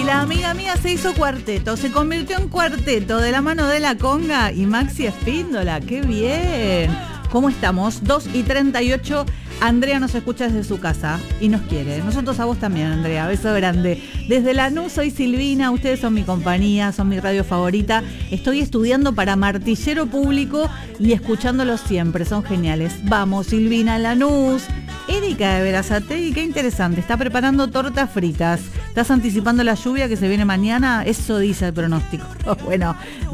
La amiga mía se hizo cuarteto, se convirtió en cuarteto de la mano de la conga y Maxi Espíndola. ¡Qué bien! ¿Cómo estamos? 2:38. Andrea nos escucha desde su casa y nos quiere. Nosotros a vos también, Andrea. Beso grande. Desde Lanús soy Silvina. Ustedes son mi compañía, son mi radio favorita. Estoy estudiando para martillero público y escuchándolos siempre. Son geniales. Vamos, Silvina, Lanús. Erika de Berazategui, qué interesante. Está preparando tortas fritas. ¿Estás anticipando la lluvia que se viene mañana? Eso dice el pronóstico. Bueno.